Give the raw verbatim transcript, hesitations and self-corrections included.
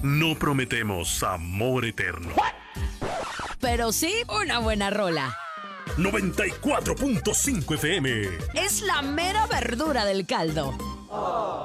No prometemos amor eterno. Pero sí una buena rola. noventa y cuatro punto cinco F M. Es la mera verdura del caldo. Oh.